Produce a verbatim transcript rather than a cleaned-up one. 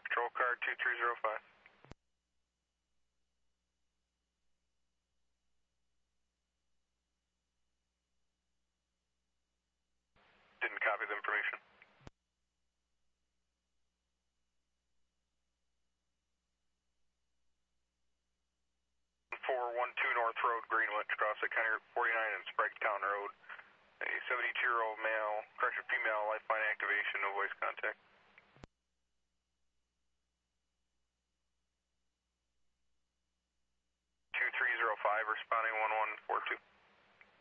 Control car two three zero five. Didn't copy the information. four one two North Road, Greenwich, cross at County Route forty-nine and Spraguetown Road. A seventy-two-year-old male, correction female, lifeline activation, no voice contact. two three zero five, responding one one four two.